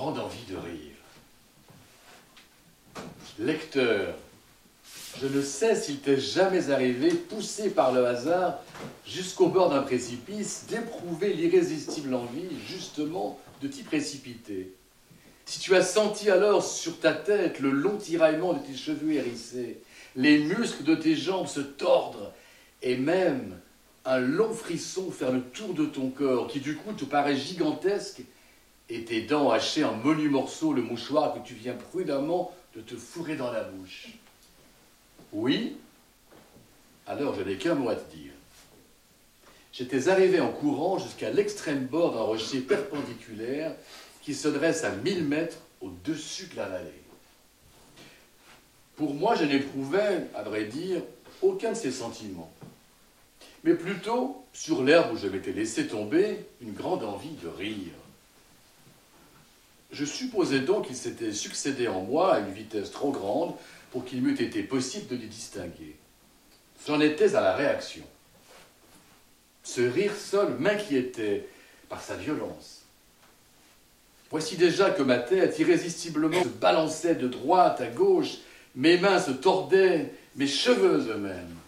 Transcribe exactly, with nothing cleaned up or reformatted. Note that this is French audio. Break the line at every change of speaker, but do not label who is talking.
grande envie de rire. Lecteur, je ne sais s'il t'est jamais arrivé, poussé par le hasard jusqu'au bord d'un précipice, d'éprouver l'irrésistible envie, justement, de t'y précipiter. Si tu as senti alors sur ta tête le long tiraillement de tes cheveux hérissés, les muscles de tes jambes se tordre, et même un long frisson faire le tour de ton corps, qui du coup te paraît gigantesque, et tes dents hacher en menus morceaux le mouchoir que tu viens prudemment de te fourrer dans la bouche. Oui, alors je n'ai qu'un mot à te dire. J'étais arrivé en courant jusqu'à l'extrême bord d'un rocher perpendiculaire qui se dresse à mille mètres au-dessus de la vallée. Pour moi, je n'éprouvais, à vrai dire, aucun de ces sentiments, mais plutôt, sur l'herbe où je m'étais laissé tomber, une grande envie de rire. Je supposais donc qu'il s'était succédé en moi à une vitesse trop grande pour qu'il m'eût été possible de les distinguer. J'en étais à la réaction. Ce rire seul m'inquiétait par sa violence. Voici déjà que ma tête irrésistiblement se balançait de droite à gauche, mes mains se tordaient, mes cheveux eux-mêmes.